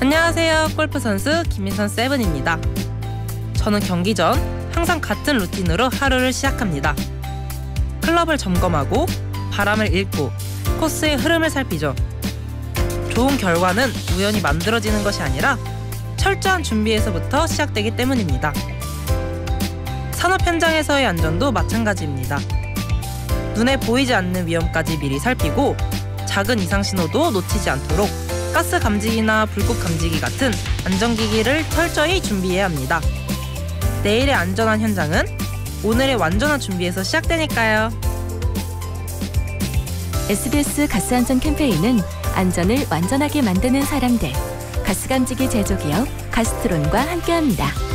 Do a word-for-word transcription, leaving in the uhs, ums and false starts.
안녕하세요. 골프 선수 김민선 세븐입니다. 저는 경기 전 항상 같은 루틴으로 하루를 시작합니다. 클럽을 점검하고 바람을 읽고 코스의 흐름을 살피죠. 좋은 결과는 우연히 만들어지는 것이 아니라 철저한 준비에서부터 시작되기 때문입니다. 산업 현장에서의 안전도 마찬가지입니다. 눈에 보이지 않는 위험까지 미리 살피고 작은 이상 신호도 놓치지 않도록 가스 감지기나 불꽃 감지기 같은 안전기기를 철저히 준비해야 합니다. 내일의 안전한 현장은 오늘의 완전한 준비에서 시작되니까요. 에스비에스 가스안전 캠페인은 안전을 완전하게 만드는 사람들, 가스감지기 제조기업 가스트론과 함께합니다.